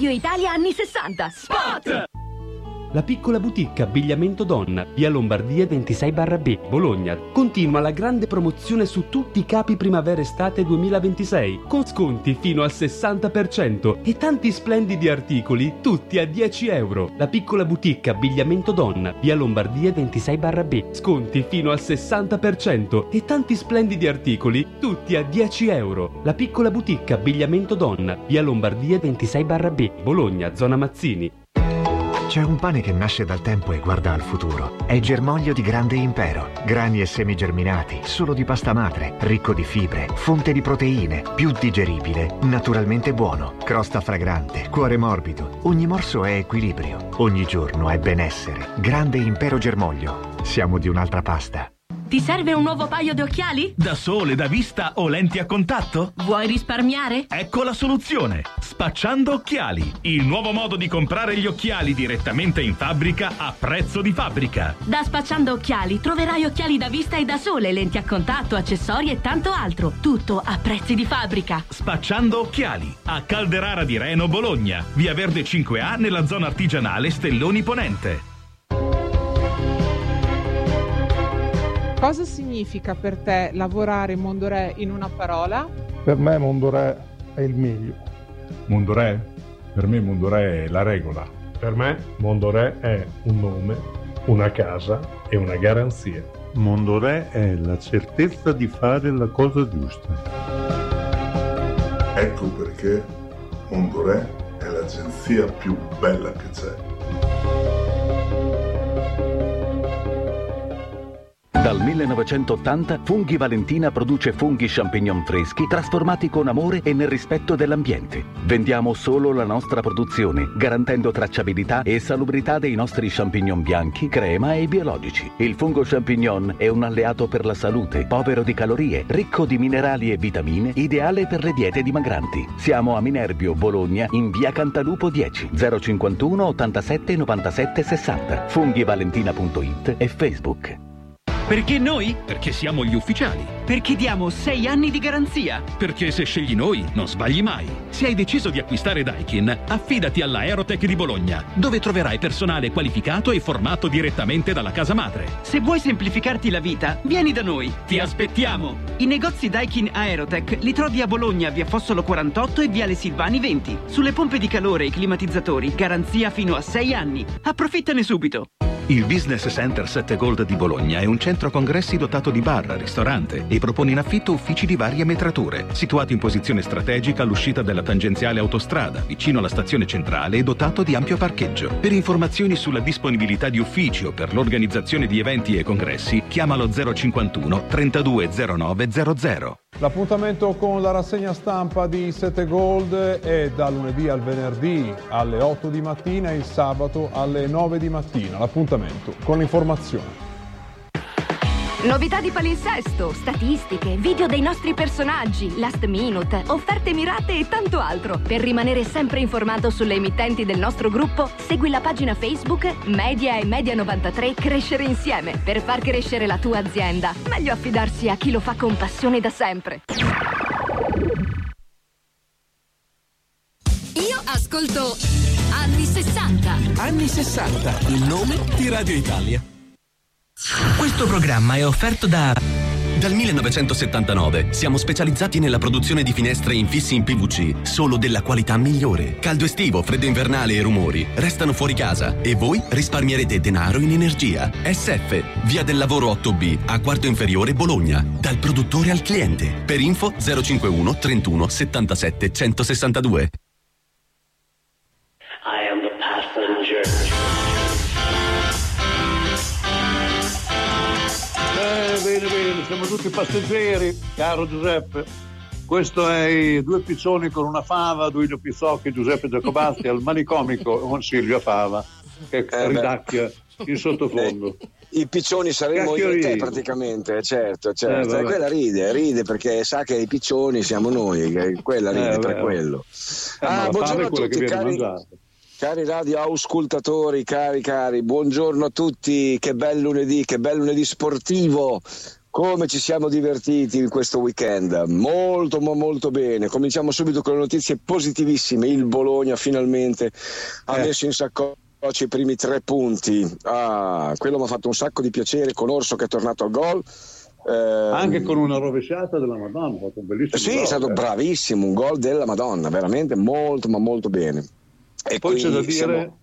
Italia anni 60. Spot! La piccola boutique abbigliamento donna, via Lombardia 26/B, Bologna. Continua la grande promozione su tutti i capi primavera-estate 2026, con sconti fino al 60% e tanti splendidi articoli, tutti a 10 euro. La piccola boutique abbigliamento donna, via Lombardia 26/B, sconti fino al 60% e tanti splendidi articoli, tutti a 10 euro. La piccola boutique abbigliamento donna, via Lombardia 26/B, Bologna, zona Mazzini. C'è un pane che nasce dal tempo e guarda al futuro. È germoglio di grande impero. Grani e semi germinati, solo di pasta madre, ricco di fibre, fonte di proteine, più digeribile, naturalmente buono. Crosta fragrante, cuore morbido. Ogni morso è equilibrio. Ogni giorno è benessere. Grande impero germoglio. Siamo di un'altra pasta. Ti serve un nuovo paio di occhiali? Da sole, da vista o lenti a contatto? Vuoi risparmiare? Ecco la soluzione. Spacciando Occhiali. Il nuovo modo di comprare gli occhiali direttamente in fabbrica a prezzo di fabbrica. Da Spacciando Occhiali troverai occhiali da vista e da sole, lenti a contatto, accessori e tanto altro. Tutto a prezzi di fabbrica. Spacciando Occhiali. A Calderara di Reno, Bologna. Via Verde 5A nella zona artigianale Stelloni Ponente. Cosa significa per te lavorare in Mondorè in una parola? Per me Mondorè è il meglio. Mondorè? Per me Mondorè è la regola. Per me Mondorè è un nome, una casa e una garanzia. Mondorè è la certezza di fare la cosa giusta. Ecco perché Mondorè è l'agenzia più bella che c'è. Dal 1980 Funghi Valentina produce funghi champignon freschi trasformati con amore e nel rispetto dell'ambiente. Vendiamo solo la nostra produzione, garantendo tracciabilità e salubrità dei nostri champignon bianchi, crema e biologici. Il fungo champignon è un alleato per la salute, povero di calorie, ricco di minerali e vitamine, ideale per le diete dimagranti. Siamo a Minerbio, Bologna, in via Cantalupo 10, 051 87 97 60. Funghivalentina.it e Facebook. Perché noi? Perché siamo gli ufficiali. Perché diamo 6 anni di garanzia. Perché se scegli noi non sbagli mai. Se hai deciso di acquistare Daikin, affidati all'Aerotech di Bologna, dove troverai personale qualificato e formato direttamente dalla casa madre. Se vuoi semplificarti la vita, vieni da noi. Ti aspettiamo. I negozi Daikin Aerotech li trovi a Bologna, via Fossolo 48 e viale Silvani 20. Sulle pompe di calore e i climatizzatori, garanzia fino a 6 anni. Approfittane subito. Il Business Center 7 Gold di Bologna è un centro congressi dotato di bar, ristorante e propone in affitto uffici di varie metrature, situato in posizione strategica all'uscita della tangenziale autostrada, vicino alla stazione centrale e dotato di ampio parcheggio. Per informazioni sulla disponibilità di uffici o per l'organizzazione di eventi e congressi, chiamalo 051 320900. L'appuntamento con la rassegna stampa di 7 Gold è da lunedì al venerdì alle 8 di mattina e il sabato alle 9 di mattina. L'appuntamento con l'informazione. Novità di palinsesto, statistiche, video dei nostri personaggi, last minute, offerte mirate e tanto altro. Per rimanere sempre informato sulle emittenti del nostro gruppo, segui la pagina Facebook Media e Media 93 Crescere Insieme. Per far crescere la tua azienda, meglio affidarsi a chi lo fa con passione da sempre. Io ascolto Anni 60. Anni 60, il nome di Radio Italia. Questo programma è offerto da... Dal 1979 siamo specializzati nella produzione di finestre infissi in PVC, solo della qualità migliore. Caldo estivo, freddo invernale e rumori restano fuori casa e voi risparmierete denaro in energia. SF, via del lavoro 8B, a quarto inferiore Bologna. Dal produttore al cliente. Per info 051 31 77 162. I am the passenger. Bene, siamo tutti passeggeri, caro Giuseppe. Questo è i Due piccioni con una fava, Duilio Pizzocchi, Giuseppe Giacobasti, al manicomico con Silvia Fava, che ridacchia in sottofondo. I piccioni saremmo io e te praticamente, certo. Quella ride perché sa che i piccioni siamo noi, quella ride per quello. Buongiorno a tutti, cari radio auscultatori, cari, buongiorno a tutti, che bel lunedì sportivo. Come ci siamo divertiti in questo weekend, molto molto bene. Cominciamo subito con le notizie positivissime. Il Bologna finalmente ha messo in saccoccia i primi 3 punti. Quello mi ha fatto un sacco di piacere, con Orso che è tornato al gol. Anche con una rovesciata della Madonna, ha fatto un bellissimo sì, gol, è stato bravissimo, un gol della Madonna, veramente molto ma molto bene. E poi c'è da dire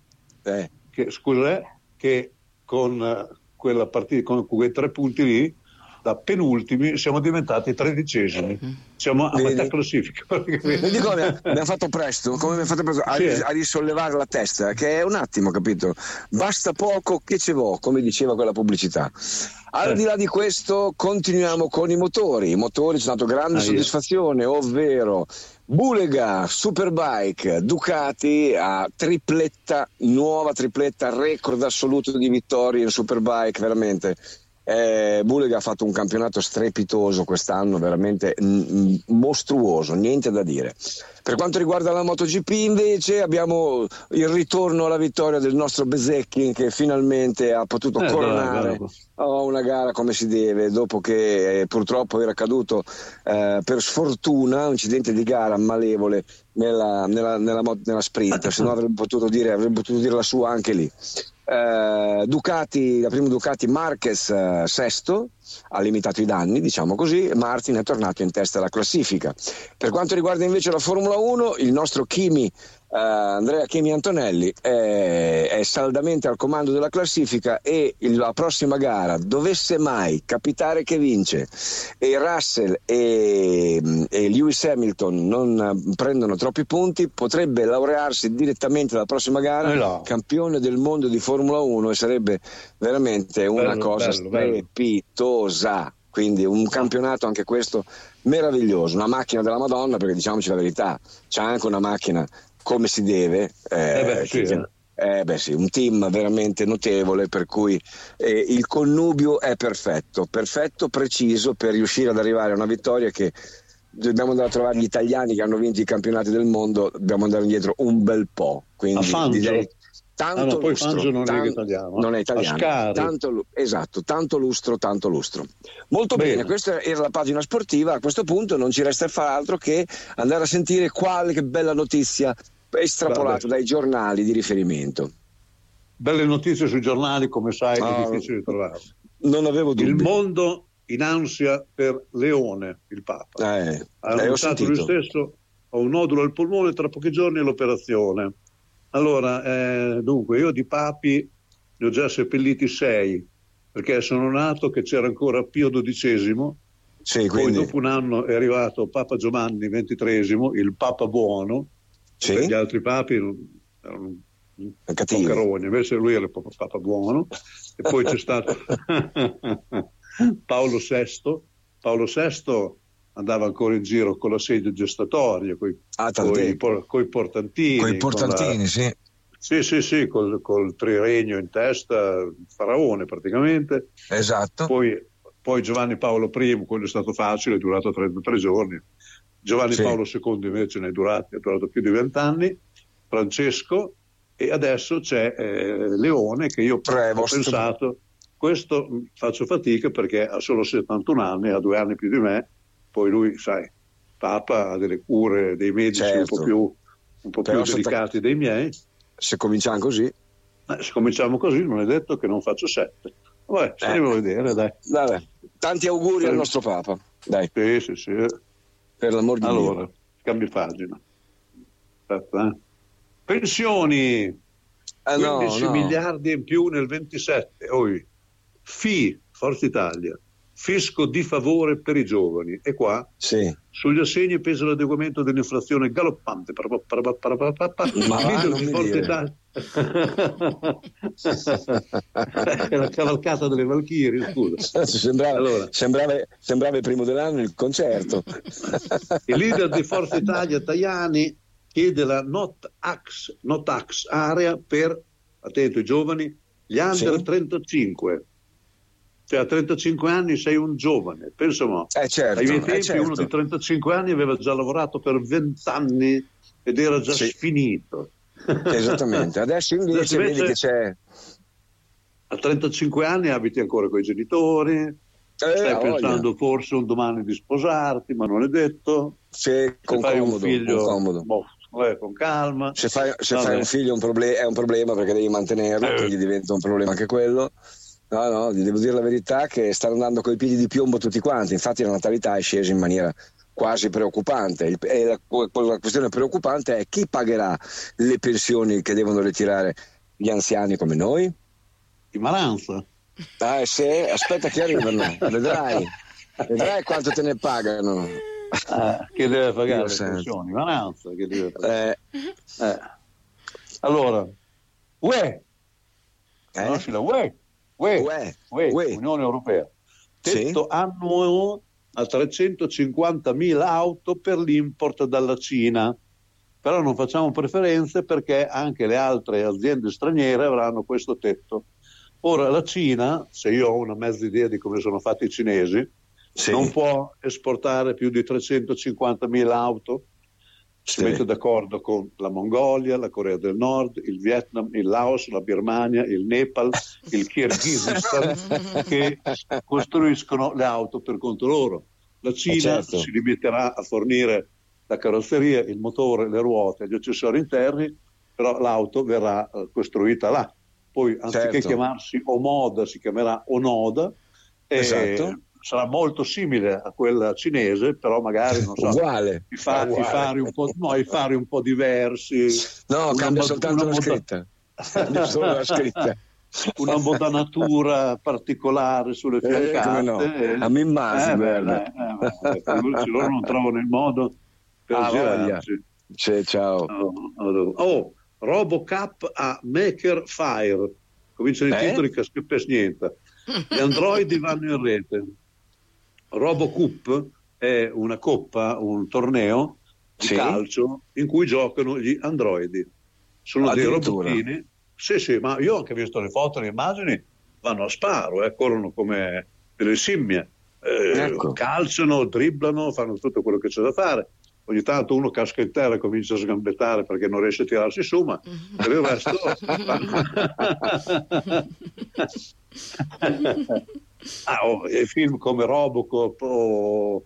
che con quella partita, con quei 3 punti lì, da penultimi siamo diventati 13esimi, siamo a metà classifica. Vedi come abbiamo fatto presto, a risollevare la testa, che è un attimo, capito? Basta poco che ce vo', come diceva quella pubblicità. Al di là di questo continuiamo con i motori ci hanno dato grande soddisfazione, ovvero Bulega, Superbike, Ducati a nuova tripletta, record assoluto di vittorie in Superbike, veramente. Bulega ha fatto un campionato strepitoso quest'anno, veramente mostruoso, niente da dire. Per quanto riguarda la MotoGP invece abbiamo il ritorno alla vittoria del nostro Bezzecchi, che finalmente ha potuto coronare una gara come si deve, dopo che purtroppo era caduto per sfortuna, un incidente di gara malevole nella sprint, se no avrebbe potuto dire la sua anche lì. Ducati, la prima Ducati, Marquez sesto, ha limitato i danni, diciamo così, e Martin è tornato in testa alla classifica. Per quanto riguarda invece la Formula 1, il nostro Andrea Kimi Antonelli è saldamente al comando della classifica, e la prossima gara, dovesse mai capitare che vince e Russell e Lewis Hamilton non prendono troppi punti, potrebbe laurearsi direttamente alla prossima gara campione del mondo di Formula 1, e sarebbe veramente una cosa strepitosa. Quindi un campionato anche questo meraviglioso, una macchina della Madonna, perché diciamoci la verità, c'è anche una macchina come si deve, un team veramente notevole, per cui il connubio è perfetto, preciso per riuscire ad arrivare a una vittoria che dobbiamo andare a trovare gli italiani che hanno vinto i campionati del mondo, dobbiamo andare indietro un bel po', quindi direi tanto lustro, Fangio non è italiano, non è italiano, tanto lustro. Molto bene, questa era la pagina sportiva. A questo punto non ci resta far altro che andare a sentire qualche bella notizia estrapolata dai giornali di riferimento. Belle notizie sui giornali, come sai, è difficile trovarle. Non avevo dubbi. Il mondo in ansia per Leone, il Papa. Ha annunciato lui stesso: ho un nodulo al polmone, tra pochi giorni è l'operazione. Allora, dunque, io di papi ne ho già seppelliti 6, perché sono nato che c'era ancora Pio XII, poi dopo un anno è arrivato Papa Giovanni XXIII, il Papa buono, gli altri papi erano pocaroni, invece lui era il Papa buono, e poi c'è stato Paolo VI andava ancora in giro con la sedia gestatoria, coi portantini. Sì, col triregno in testa, faraone praticamente. Esatto. Poi Giovanni Paolo I, quello è stato facile, è durato 33 giorni. Giovanni Paolo II invece è durato più di 20 anni. Francesco, e adesso c'è Leone, che io ho pensato, questo faccio fatica perché ha solo 71 anni, ha 2 anni più di me. Poi lui, sai, Papa ha delle cure, dei medici un po' più delicati dei miei. Se cominciamo così, non è detto che non faccio 7. Vabbè, staremo a vedere, dai. Tanti auguri al nostro Papa. Dai. Sì. Per l'amor di Dio. Allora, cambi pagina. Aspetta, Pensioni. 15 miliardi in più nel 27. Forza Italia. Fisco di favore per i giovani, e qua sugli assegni pesa l'adeguamento dell'inflazione galoppante. È la cavalcata delle Valchirie, scusa. Sembrava il primo dell'anno il concerto. Il leader di Forza Italia Tajani chiede la no tax area per, attento, i giovani, gli under 35. Cioè a 35 anni sei un giovane, pensa mo. Ai miei tempi uno di 35 anni aveva già lavorato per 20 anni ed era già sfinito. Esattamente, adesso invece vedi che c'è. A 35 anni abiti ancora con i genitori, Stai pensando forse un domani di sposarti, ma non è detto. Se fai comodo, un figlio comodo. Con calma. Se fai un figlio è un problema perché devi mantenerlo, quindi diventa un problema anche quello. No, ti devo dire la verità che stanno andando coi piedi di piombo tutti quanti, infatti la natalità è scesa in maniera quasi preoccupante. E la questione preoccupante è chi pagherà le pensioni che devono ritirare gli anziani come noi? I Maranza. Se aspetta che arrivano, vedrai quanto te ne pagano. Che deve pagare le pensioni? Maranza che deve pagare. Allora, Unione Europea, tetto annuo a 350.000 auto per l'import dalla Cina, però non facciamo preferenze perché anche le altre aziende straniere avranno questo tetto. Ora la Cina, se io ho una mezza idea di come sono fatti i cinesi, non può esportare più di 350.000 auto. Si mette d'accordo con la Mongolia, la Corea del Nord, il Vietnam, il Laos, la Birmania, il Nepal, il Kirghizistan che costruiscono le auto per conto loro. La Cina si limiterà a fornire la carrozzeria, il motore, le ruote, gli accessori interni, però l'auto verrà costruita là. Poi anziché chiamarsi Omoda si chiamerà Onoda e sarà molto simile a quella cinese, però magari non so, uguale. I fari un po' diversi. No, cambia soltanto la scritta. Solo la scritta. Una modanatura particolare sulle fiancate. No. A me immagino. Loro non trovano il modo per girarci. Ciao. RoboCup a Maker Faire. Cominciano i titoli che scrippes niente. Gli androidi vanno in rete. RoboCup è una coppa, un torneo di calcio in cui giocano gli androidi. Sono dei robottini. Sì, ma io ho anche visto le foto, le immagini, vanno a sparo, corrono come delle scimmie, calciano, dribblano, fanno tutto quello che c'è da fare. Ogni tanto uno casca in terra e comincia a sgambettare perché non riesce a tirarsi su, ma per il resto film come Robocop o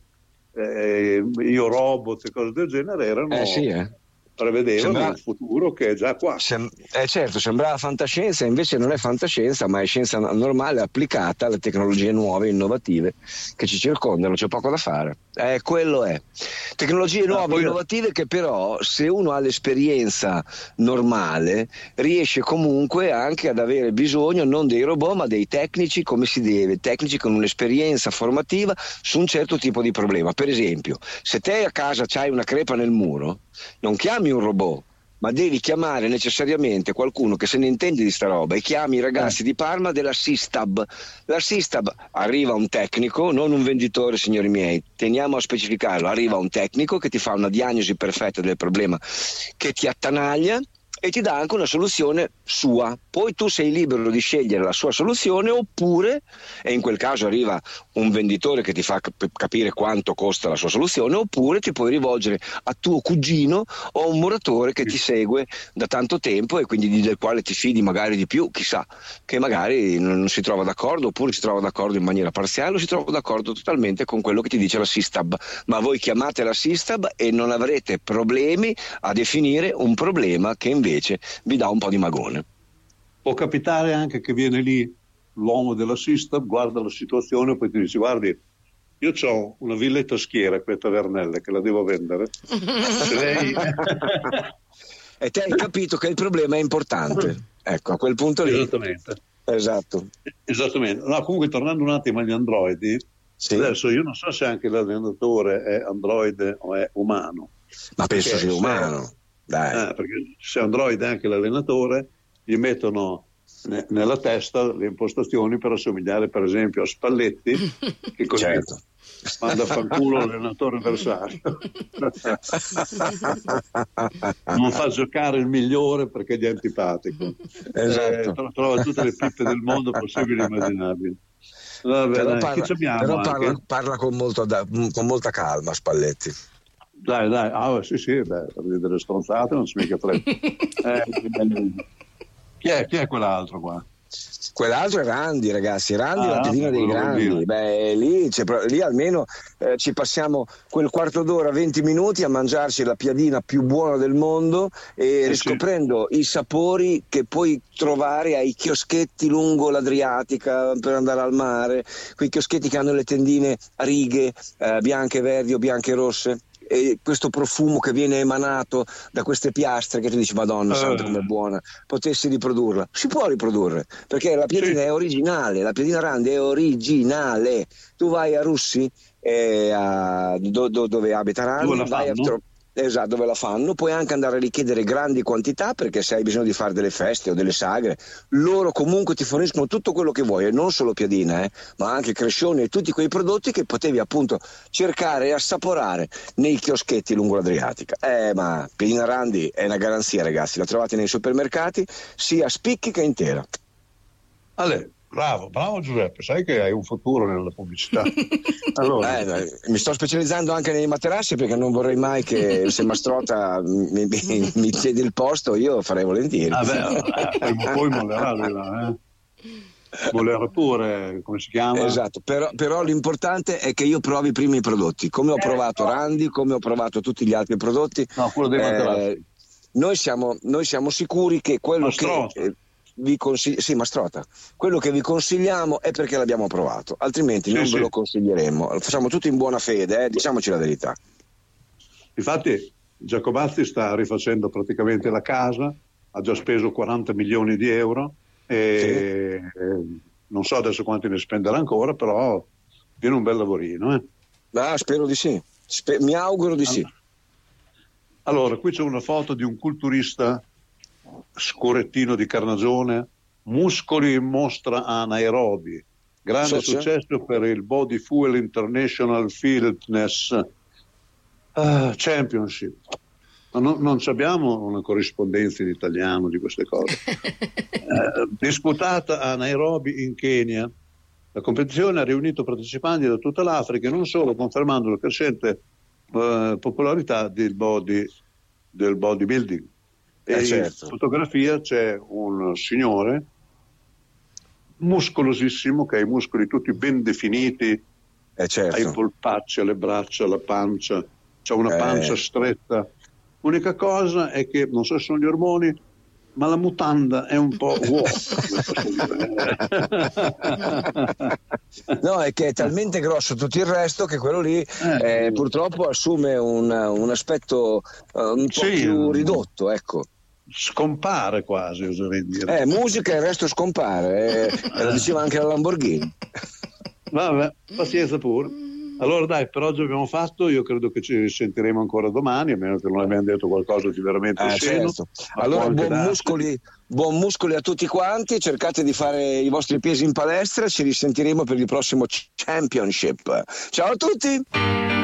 Io Robot e cose del genere erano prevedevano un futuro che è già qua. Certo, sembrava fantascienza, invece non è fantascienza, ma è scienza normale applicata alle tecnologie nuove, innovative che ci circondano, c'è poco da fare. Quello è. Tecnologie nuove, innovative che però, se uno ha l'esperienza normale, riesce comunque anche ad avere bisogno non dei robot, ma dei tecnici come si deve, tecnici con un'esperienza formativa su un certo tipo di problema. Per esempio, se te a casa c'hai una crepa nel muro, non chiami un robot, ma devi chiamare necessariamente qualcuno che se ne intende di sta roba, e chiami i ragazzi di Parma della Sistab. La Sistab, arriva un tecnico, non un venditore, signori miei, teniamo a specificarlo, arriva un tecnico che ti fa una diagnosi perfetta del problema che ti attanaglia e ti dà anche una soluzione sua. Poi tu sei libero di scegliere la sua soluzione, oppure, e in quel caso arriva un venditore che ti fa capire quanto costa la sua soluzione, oppure ti puoi rivolgere a tuo cugino o a un muratore che ti segue da tanto tempo e quindi del quale ti fidi magari di più, chissà, che magari non si trova d'accordo, oppure si trova d'accordo in maniera parziale o si trova d'accordo totalmente con quello che ti dice la Sistab. Ma voi chiamate la Sistab e non avrete problemi a definire un problema che invece vi dà un po' di magone. Può capitare anche che viene lì l'uomo della Sistab, guarda la situazione e poi ti dice: guardi, io ho una villetta a Schiera qui a Tavernelle che la devo vendere. Se lei... E te hai capito che il problema è importante. Ecco, a quel punto lì. Esattamente. No, comunque, tornando un attimo agli androidi, adesso io non so se anche l'allenatore è androide o è umano. Ma penso sia umano. Dai. Perché se androide è anche l'allenatore, gli mettono nella testa le impostazioni per assomigliare per esempio a Spalletti, che così manda a fanculo l'allenatore avversario. Non fa giocare il migliore perché gli è antipatico. Trova tutte le pippe del mondo possibili e immaginabili. Vabbè, però parla con molta calma Spalletti. Dai, per dire delle stronzate non si mica frega. Chi è quell'altro qua? Quell'altro è Randy, ragazzi, Randy è la piadina dei grandi. Beh, lì almeno ci passiamo quel quarto d'ora, 20 minuti a mangiarci la piadina più buona del mondo e riscoprendo i sapori che puoi trovare ai chioschetti lungo l'Adriatica per andare al mare, quei chioschetti che hanno le tendine a righe bianche, verdi o bianche rosse. E questo profumo che viene emanato da queste piastre che tu dici Madonna santa com'è buona, potessi riprodurla, si può riprodurre perché la piadina è originale, la piadina Randy è originale. Tu vai a Russi dove abita Randy, esatto, dove la fanno, puoi anche andare a richiedere grandi quantità perché se hai bisogno di fare delle feste o delle sagre, loro comunque ti forniscono tutto quello che vuoi e non solo piadina, ma anche crescioni e tutti quei prodotti che potevi appunto cercare e assaporare nei chioschetti lungo l'Adriatica. Ma piadina Randy è una garanzia, ragazzi, la trovate nei supermercati sia spicchi che intera. Bravo Giuseppe, sai che hai un futuro nella pubblicità. Allora. Mi sto specializzando anche nei materassi perché non vorrei mai che se Mastrota mi chiede il posto, io farei volentieri. Poi mollerà Volere pure, come si chiama? Esatto, però l'importante è che io provi prima i prodotti, come ho provato Randy, come ho provato tutti gli altri prodotti. No, quello dei materassi. Noi siamo sicuri che quello che vi Mastrota, quello che vi consigliamo è perché l'abbiamo provato, altrimenti non ve lo consiglieremmo. Lo facciamo tutto in buona fede, diciamoci la verità. Infatti Giacobazzi sta rifacendo praticamente la casa, ha già speso 40 milioni di euro e non so adesso quanti ne spenderà ancora, però viene un bel lavorino. Spero di sì, mi auguro di sì. Allora, qui c'è una foto di un culturista scorettino di carnagione, muscoli in mostra a Nairobi, grande successo per il Body Fuel International Fitness Championship. Ma non abbiamo una corrispondenza in italiano di queste cose. Disputata a Nairobi in Kenya, la competizione ha riunito partecipanti da tutta l'Africa e non solo, confermando la crescente popolarità del bodybuilding. In fotografia c'è un signore muscolosissimo che ha i muscoli tutti ben definiti, ha i polpacci, le braccia, la pancia, c'ha una pancia stretta. L'unica cosa è che non so se sono gli ormoni, ma la mutanda è un po' no, è che è talmente grosso tutto il resto che quello lì purtroppo assume un aspetto un po' più ridotto, ecco. Scompare quasi, oserei dire. Musica e il resto scompare, lo diceva anche la Lamborghini. Vabbè, pazienza pure. Allora dai, per oggi abbiamo fatto, io credo che ci sentiremo ancora domani, a meno che non abbiamo detto qualcosa di veramente osceno. Allora buon muscoli a tutti quanti, cercate di fare i vostri pesi in palestra, ci risentiremo per il prossimo Championship. Ciao a tutti!